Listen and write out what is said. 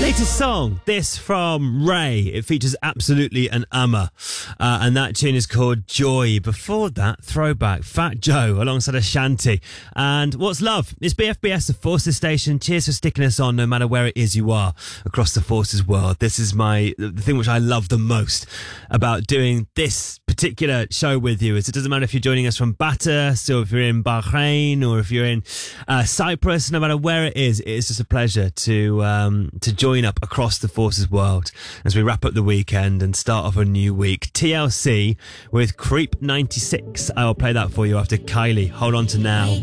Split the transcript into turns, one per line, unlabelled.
Latest song, this from Ray. It features Absolutely an Ummer, and that tune is called Joy. Before that, throwback, Fat Joe alongside Ashanti. And What's Love? It's BFBS, the Forces Station. Cheers for sticking us on no matter where it is you are across the Forces world. This is the thing which I love the most about doing this particular show with you is it doesn't matter if you're joining us from Batas or if you're in Bahrain or if you're in Cyprus, no matter where it is just a pleasure to join up across the Forces world as we wrap up the weekend and start off a new week. TLC with Creep 96. I will play that for you after Kylie. Hold on to Now.